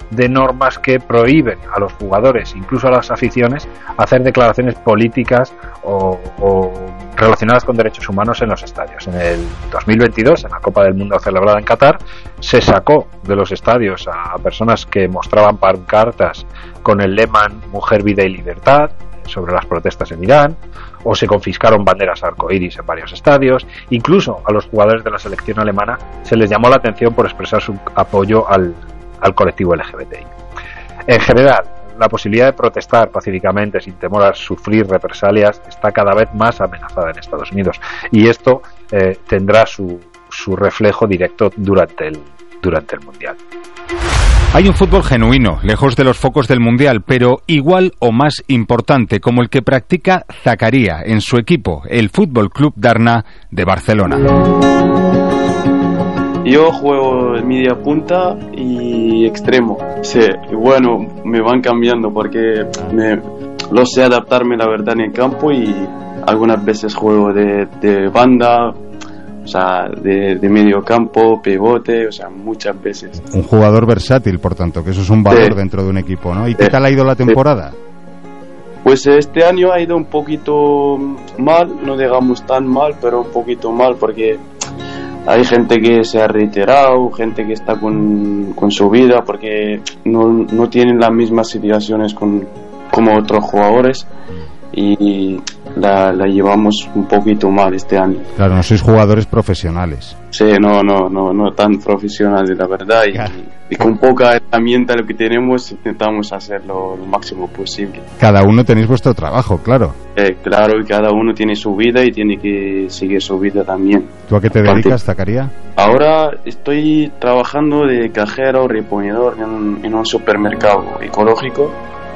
de normas que prohíben a los jugadores, incluso a las aficiones, hacer declaraciones políticas o relacionadas con derechos humanos en los estadios. En el 2022, en la Copa del Mundo celebrada en Qatar, se sacó de los estadios a personas que mostraban pancartas con el lema Mujer, Vida y Libertad sobre las protestas en Irán, o se confiscaron banderas arcoíris en varios estadios. Incluso a los jugadores de la selección alemana se les llamó la atención por expresar su apoyo al colectivo LGBTI. En general, la posibilidad de protestar pacíficamente sin temor a sufrir represalias está cada vez más amenazada en Estados Unidos, y esto tendrá su reflejo directo durante el Mundial. Hay un fútbol genuino, lejos de los focos del Mundial, pero igual o más importante, como el que practica Zakaria en su equipo, el Fútbol Club Darna de Barcelona. Yo juego media punta y extremo. Sí, y bueno, me van cambiando porque lo sé adaptarme, la verdad, en el campo, y algunas veces juego de banda, o sea, de medio campo, pivote, o sea, muchas veces. Un jugador versátil, por tanto, que eso es un valor dentro de un equipo, ¿no? ¿Y qué tal ha ido la temporada? Pues este año ha ido un poquito mal, no digamos tan mal, pero un poquito mal, porque hay gente que se ha retirado, gente que está con su vida, porque no tienen las mismas situaciones como otros jugadores, y la llevamos un poquito mal este año. Claro, no sois jugadores profesionales. Sí, no tan profesionales, la verdad, y con poca herramienta lo que tenemos intentamos hacerlo lo máximo posible. Cada uno tenéis vuestro trabajo, claro. Claro, y cada uno tiene su vida y tiene que seguir su vida también. ¿Tú a qué te dedicas, Zakaria? Ahora estoy trabajando de cajero, reponedor en un supermercado ecológico,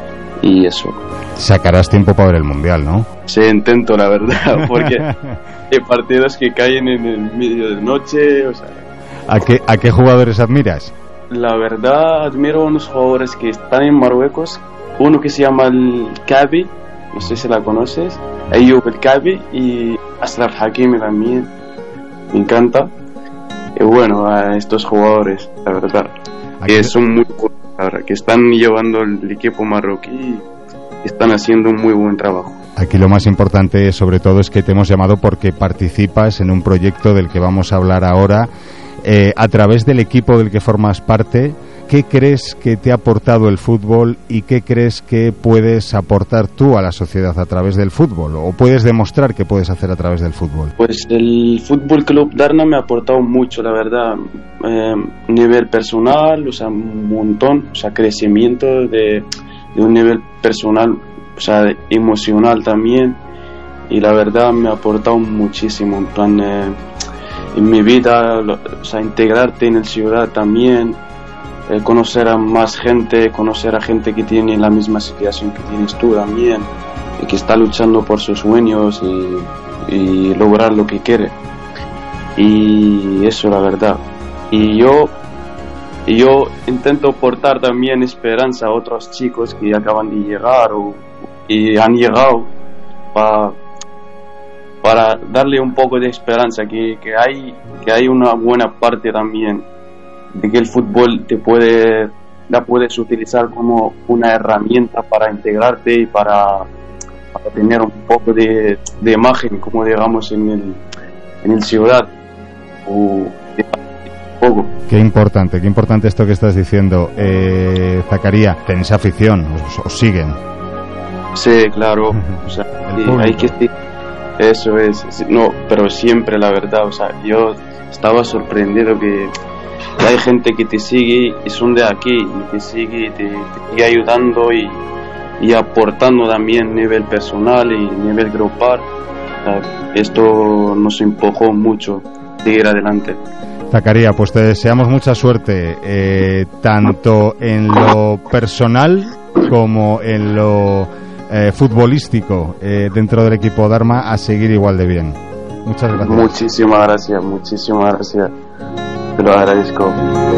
y eso. Sacarás tiempo para ver el Mundial, ¿no? Sí, intento, la verdad, porque hay partidos que caen en el medio de noche, o sea. ¿A qué jugadores admiras? La verdad, admiro a unos jugadores que están en Marruecos. Uno que se llama el Kabi, no sé si la conoces. Ayoub el Kabi, y Ashraf Hakimi también. Me encanta. Y bueno, a estos jugadores, la verdad, que son muy buenos, la verdad, que están llevando el equipo marroquí y están haciendo un muy buen trabajo. Aquí lo más importante, sobre todo, es que te hemos llamado porque participas en un proyecto del que vamos a hablar ahora. A través del equipo del que formas parte, ¿qué crees que te ha aportado el fútbol y qué crees que puedes aportar tú a la sociedad a través del fútbol, o puedes demostrar que puedes hacer a través del fútbol? Pues el Fútbol Club Darna me ha aportado mucho, la verdad, nivel personal, o sea, un montón, o sea, crecimiento de un nivel personal, o sea, emocional también, y la verdad me ha aportado muchísimo, en plan, en mi vida, o sea, integrarte en la ciudad también, conocer a más gente, conocer a gente que tiene la misma situación que tienes tú también, y que está luchando por sus sueños y lograr lo que quiere. Y eso, la verdad. Y yo intento aportar también esperanza a otros chicos que acaban de llegar y han llegado para darle un poco de esperanza, que hay una buena parte también de que el fútbol la puedes utilizar como una herramienta para integrarte y para tener un poco de imagen, como digamos en el ciudad, o poco. Qué importante esto que estás diciendo, Zakaria. Tenéis afición, os siguen. Sí, claro, o sea, hay que. Eso es, no, pero siempre, la verdad, o sea, yo estaba sorprendido que hay gente que te sigue y son de aquí, y te sigue, te sigue ayudando y aportando también a nivel personal y nivel grupal. O sea, esto nos empujó mucho a seguir adelante. Zakaria, pues te deseamos mucha suerte, tanto en lo personal como en lo futbolístico, dentro del equipo Darma, a seguir igual de bien. Muchas gracias. Muchísimas gracias. Te lo agradezco.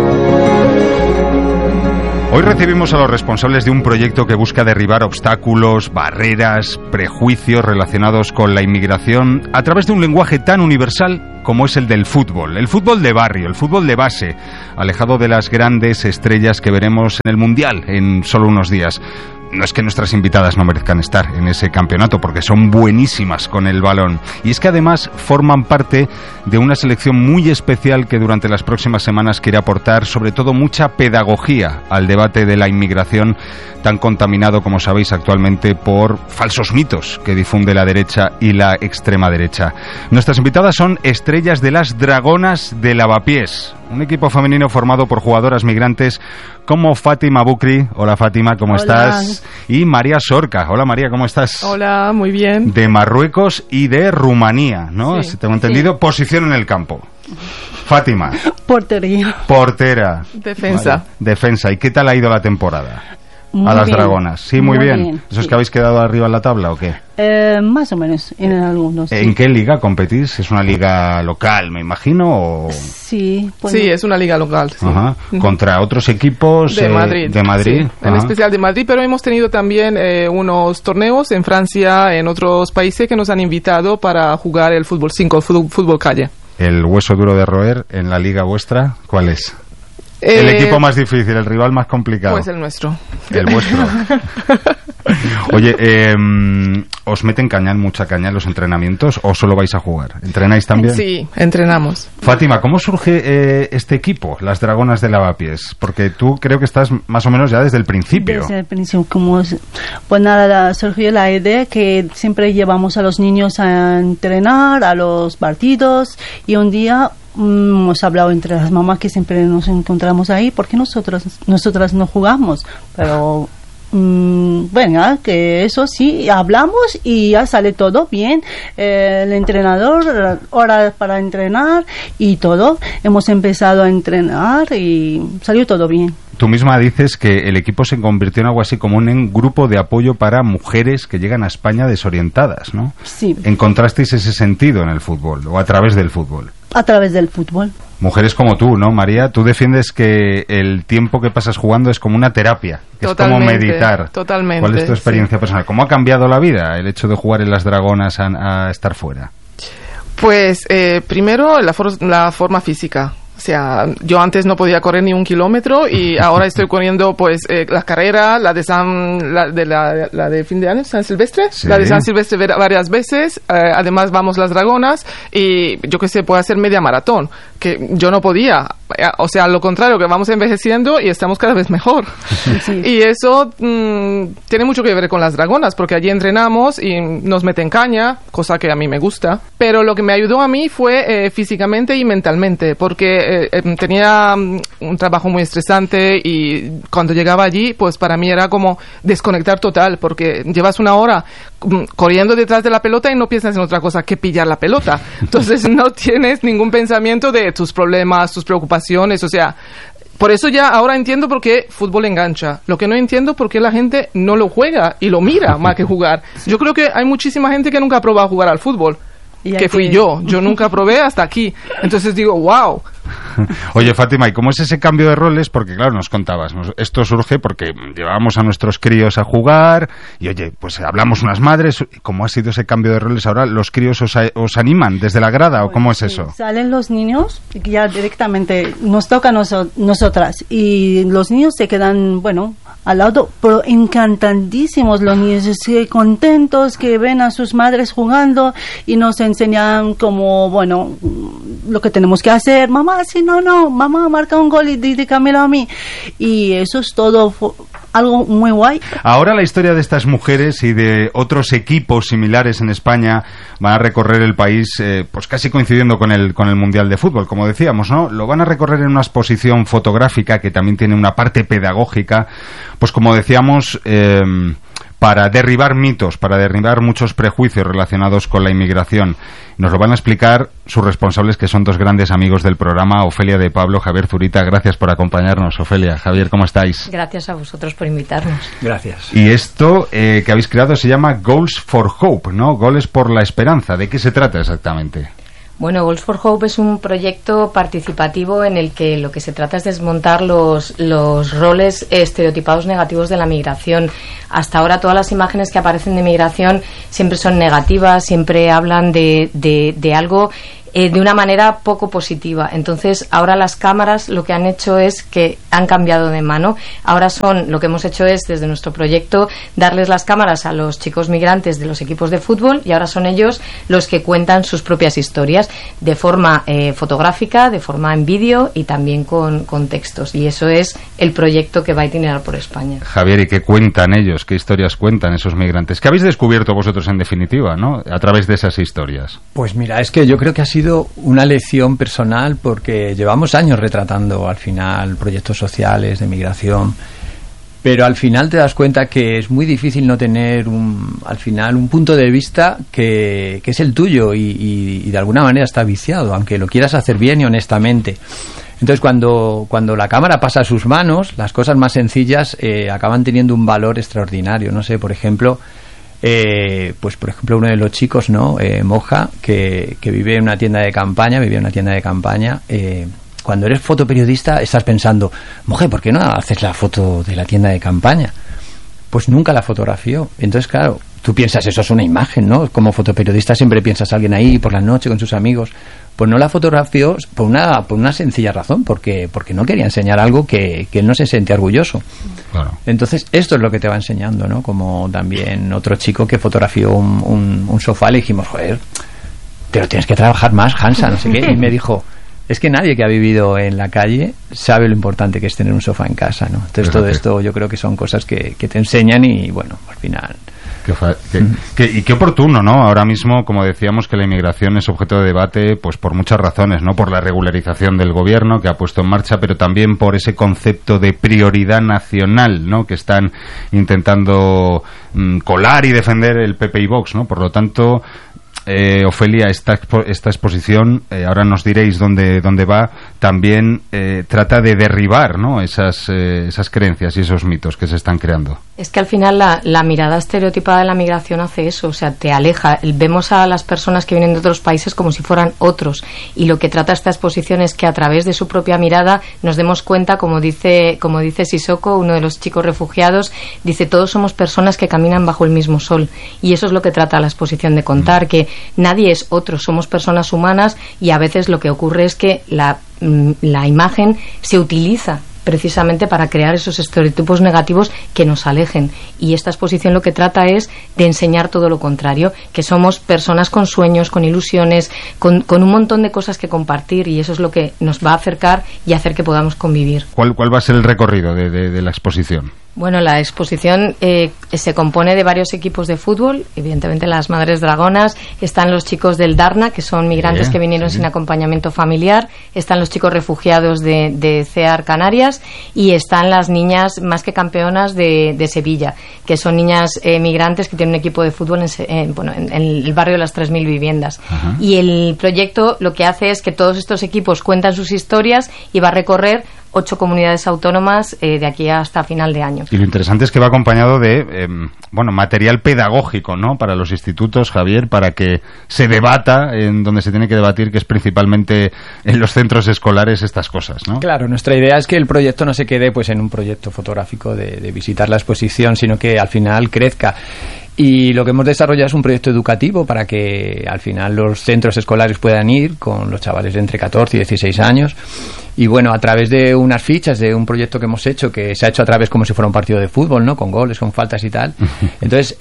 Hoy recibimos a los responsables de un proyecto que busca derribar obstáculos, barreras, prejuicios relacionados con la inmigración a través de un lenguaje tan universal como es el del fútbol. El fútbol de barrio, el fútbol de base, alejado de las grandes estrellas que veremos en el Mundial en solo unos días. No es que nuestras invitadas no merezcan estar en ese campeonato, porque son buenísimas con el balón. Y es que además forman parte de una selección muy especial que durante las próximas semanas quiere aportar, sobre todo, mucha pedagogía al debate de la inmigración, tan contaminado, como sabéis, actualmente por falsos mitos que difunde la derecha y la extrema derecha. Nuestras invitadas son estrellas de las Dragonas de Lavapiés, un equipo femenino formado por jugadoras migrantes como Fátima Bukri. Hola Fátima, ¿cómo estás? Y María Sorca. Hola María, ¿cómo estás? Hola, muy bien. De Marruecos y de Rumanía, ¿no? Sí, si tengo entendido, sí. Posición en el campo. Fátima. Portería. Portera. Defensa. Vale. Defensa. ¿Y qué tal ha ido la temporada? Muy a las bien. Dragonas. Sí, muy bien. ¿Eso es que habéis quedado arriba en la tabla o qué? Más o menos, en algunos. ¿En sí. qué liga competís? ¿Es una liga local, me imagino? O... Sí, pues sí, es una liga local. Sí. Ajá. ¿Contra otros equipos de Madrid? De Madrid. Sí, en especial de Madrid, pero hemos tenido también unos torneos en Francia, en otros países que nos han invitado para jugar el fútbol 5, fútbol calle. ¿El hueso duro de roer en la liga vuestra cuál es? El equipo más difícil, el rival más complicado. Pues el nuestro. El vuestro. Oye, ¿os meten mucha caña en los entrenamientos o solo vais a jugar? ¿Entrenáis también? Sí, entrenamos. Fátima, ¿cómo surge este equipo, las Dragonas de Lavapiés? Porque tú creo que estás más o menos ya desde el principio. Desde el principio, pues nada, surgió la idea que siempre llevamos a los niños a entrenar, a los partidos, y un día hemos hablado entre las mamás que siempre nos encontramos ahí, porque nosotras no jugamos, pero bueno, que eso sí, hablamos y ya sale todo bien. El entrenador, horas para entrenar y todo. Hemos empezado a entrenar y salió todo bien. Tú misma dices que el equipo se convirtió en algo así como un grupo de apoyo para mujeres que llegan a España desorientadas, ¿no? Sí. ¿Encontrasteis ese sentido en el fútbol o a través del fútbol? A través del fútbol. Mujeres como tú, ¿no, María? Tú defiendes que el tiempo que pasas jugando es como una terapia, que Totalmente, es como meditar. Totalmente. ¿Cuál es tu experiencia personal? ¿Cómo ha cambiado la vida el hecho de jugar en las Dragonas a estar fuera? Pues primero la forma física. O sea, yo antes no podía correr ni 1 kilómetro y ahora estoy corriendo pues la carrera, la de fin de año, San Silvestre, sí. La de San Silvestre varias veces, además vamos las Dragonas y yo que sé, puedo hacer media maratón, que yo no podía, o sea, lo contrario, que vamos envejeciendo y estamos cada vez mejor. Sí. Y eso tiene mucho que ver con las Dragonas, porque allí entrenamos y nos meten caña, cosa que a mí me gusta, pero lo que me ayudó a mí fue físicamente y mentalmente, porque tenía un trabajo muy estresante y cuando llegaba allí, pues para mí era como desconectar total, porque llevas 1 hora corriendo detrás de la pelota y no piensas en otra cosa que pillar la pelota. Entonces no tienes ningún pensamiento de tus problemas, tus preocupaciones, o sea, por eso ya ahora entiendo por qué fútbol engancha. Lo que no entiendo por qué la gente no lo juega y lo mira más que jugar. Yo creo que hay muchísima gente que nunca ha probado a jugar al fútbol. Que fui yo nunca probé hasta aquí. Entonces digo, wow. Oye, Fátima, ¿y cómo es ese cambio de roles? Porque claro, nos contabas, esto surge porque llevábamos a nuestros críos a jugar y oye, pues hablamos unas madres. ¿Cómo ha sido ese cambio de roles? ¿Ahora los críos os animan desde la grada o cómo es eso? Salen los niños y ya directamente nos toca a nosotras y los niños se quedan, bueno, al lado, pero encantadísimos los niños, contentos que ven a sus madres jugando y nos enseñan como, bueno, lo que tenemos que hacer. Mamá, si no, mamá marca un gol y dígamelo a mí. Y eso es todo algo muy guay. Ahora la historia de estas mujeres y de otros equipos similares en España van a recorrer el país, pues casi coincidiendo con el Mundial de Fútbol, como decíamos, ¿no? Lo van a recorrer en una exposición fotográfica que también tiene una parte pedagógica, pues como decíamos, para derribar mitos, para derribar muchos prejuicios relacionados con la inmigración. Nos lo van a explicar sus responsables, que son 2 grandes amigos del programa, Ofelia de Pablo, Javier Zurita. Gracias por acompañarnos, Ofelia. Javier, ¿cómo estáis? Gracias a vosotros por invitarnos. Gracias. Y esto que habéis creado se llama Goals for Hope, ¿no? Goles por la esperanza. ¿De qué se trata exactamente? Bueno, Goals for Hope es un proyecto participativo en el que lo que se trata es desmontar los roles estereotipados negativos de la migración. Hasta ahora todas las imágenes que aparecen de migración siempre son negativas, siempre hablan de algo de una manera poco positiva. Entonces, ahora las cámaras lo que han hecho es que han cambiado de mano. Ahora lo que hemos hecho es, desde nuestro proyecto, darles las cámaras a los chicos migrantes de los equipos de fútbol, y ahora son ellos los que cuentan sus propias historias de forma fotográfica, de forma en vídeo y también con textos. Y eso es el proyecto que va a itinerar por España. Javier, ¿y qué cuentan ellos? ¿Qué historias cuentan esos migrantes? ¿Qué habéis descubierto vosotros en definitiva, ¿no?, a través de esas historias? Pues mira, es que yo creo que ha sido una lección personal, porque llevamos años retratando al final proyectos sociales de migración, pero al final te das cuenta que es muy difícil no tener al final un punto de vista que es el tuyo y de alguna manera está viciado, aunque lo quieras hacer bien y honestamente. Entonces cuando la cámara pasa a sus manos, las cosas más sencillas acaban teniendo un valor extraordinario. No sé, por ejemplo, uno de los chicos, ¿no? Moja, que vivía en una tienda de campaña. Cuando eres fotoperiodista estás pensando, mujer, ¿por qué no haces la foto de la tienda de campaña? Pues nunca la fotografió. Entonces, claro, tú piensas, eso es una imagen, ¿no? Como fotoperiodista siempre piensas a alguien ahí por la noche con sus amigos. Pues no la fotografió por una sencilla razón, porque no quería enseñar algo que él no se sentía orgulloso. Claro. Entonces, esto es lo que te va enseñando, ¿no? Como también otro chico que fotografió un sofá, le dijimos, joder, pero tienes que trabajar más, Hansa, no sé qué. Y me dijo, es que nadie que ha vivido en la calle sabe lo importante que es tener un sofá en casa, ¿no? Entonces todo esto yo creo que son cosas que te enseñan y bueno, al final... Y qué oportuno, ¿no? Ahora mismo, como decíamos, que la inmigración es objeto de debate, pues por muchas razones, ¿no? Por la regularización del gobierno que ha puesto en marcha, pero también por ese concepto de prioridad nacional, ¿no?, que están intentando colar y defender el PP y Vox, ¿no? Por lo tanto, Ofelia, esta exposición, ahora nos diréis dónde va, también trata de derribar, ¿no?, esas creencias y esos mitos que se están creando. Es que al final la mirada estereotipada de la migración hace eso, o sea, te aleja. Vemos a las personas que vienen de otros países como si fueran otros, y lo que trata esta exposición es que a través de su propia mirada nos demos cuenta, como dice Sissoko, uno de los chicos refugiados, dice, todos somos personas que caminan bajo el mismo sol, y eso es lo que trata la exposición de contar, que nadie es otro, somos personas humanas, y a veces lo que ocurre es que la imagen se utiliza precisamente para crear esos estereotipos negativos que nos alejen, y esta exposición lo que trata es de enseñar todo lo contrario, que somos personas con sueños, con ilusiones, con un montón de cosas que compartir, y eso es lo que nos va a acercar y hacer que podamos convivir. ¿Cuál va a ser el recorrido de la exposición? Bueno, la exposición se compone de varios equipos de fútbol, evidentemente las Madres Dragonas, están los chicos del Darna, que son migrantes que vinieron sin acompañamiento familiar, están los chicos refugiados de CEAR Canarias, y están las niñas más que campeonas de Sevilla, que son niñas migrantes que tienen un equipo de fútbol en el barrio de las 3.000 viviendas. Ajá. Y el proyecto lo que hace es que todos estos equipos cuentan sus historias y va a recorrer 8 comunidades autónomas de aquí hasta final de año. Y lo interesante es que va acompañado de material pedagógico, ¿no?, para los institutos, Javier, para que se debata en donde se tiene que debatir, que es principalmente en los centros escolares, estas cosas, ¿no? Claro, nuestra idea es que el proyecto no se quede pues en un proyecto fotográfico de visitar la exposición, sino que al final crezca. Y lo que hemos desarrollado es un proyecto educativo para que al final los centros escolares puedan ir con los chavales de entre 14 y 16 años. Y bueno, a través de unas fichas de un proyecto que hemos hecho, que se ha hecho a través como si fuera un partido de fútbol, ¿no?, con goles, con faltas y tal. Entonces,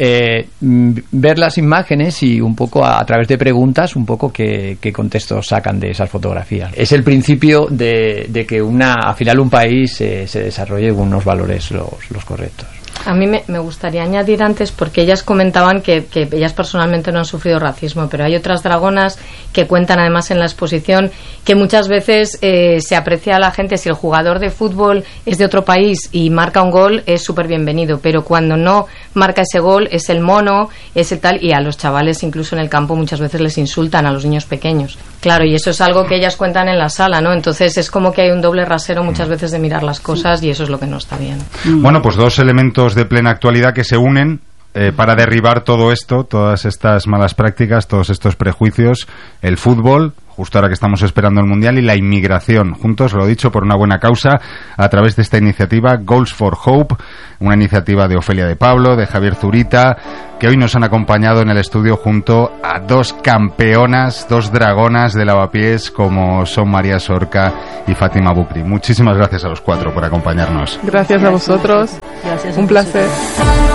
ver las imágenes y un poco a través de preguntas, un poco qué contextos sacan de esas fotografías. Es el principio de que al final un país se desarrolle con unos valores los correctos. A mí me gustaría añadir antes, porque ellas comentaban que ellas personalmente no han sufrido racismo, pero hay otras dragonas que cuentan además en la exposición que muchas veces se aprecia a la gente si el jugador de fútbol es de otro país y marca un gol, es súper bienvenido, pero cuando no marca ese gol es el mono, es el tal, y a los chavales incluso en el campo muchas veces les insultan, a los niños pequeños. Claro, y eso es algo que ellas cuentan en la sala, ¿no? Entonces es como que hay un doble rasero muchas veces de mirar las cosas, y eso es lo que no está bien. Bueno, pues dos elementos de plena actualidad que se unen para derribar todo esto, todas estas malas prácticas, todos estos prejuicios: el fútbol, justo ahora que estamos esperando el Mundial, y la inmigración, juntos, lo dicho, por una buena causa, a través de esta iniciativa Goals for Hope una iniciativa de Ofelia de Pablo, de Javier Zurita, que hoy nos han acompañado en el estudio junto a dos campeonas, dos dragonas de lavapiés como son María Sorca y Fátima Bukri. Muchísimas gracias a los cuatro por acompañarnos. Gracias a vosotros. Gracias. Un placer.